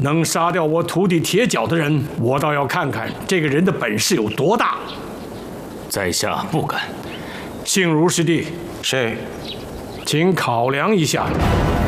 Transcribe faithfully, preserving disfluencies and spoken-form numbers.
能杀掉我徒弟铁角的人，我倒要看看这个人的本事有多大。 在下不敢。 幸如师弟， 是， 请考量一下。